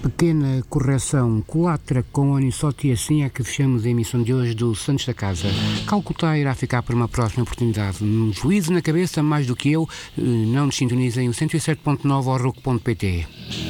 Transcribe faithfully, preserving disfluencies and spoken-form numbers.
Pequena correção, colatra com o Anisotti, assim é que fechamos a emissão de hoje do Santos da Casa. Calcutá irá ficar para uma próxima oportunidade. Um juízo na cabeça, mais do que eu, não nos sintonizem o cento e sete ponto nove ou roco ponto pt.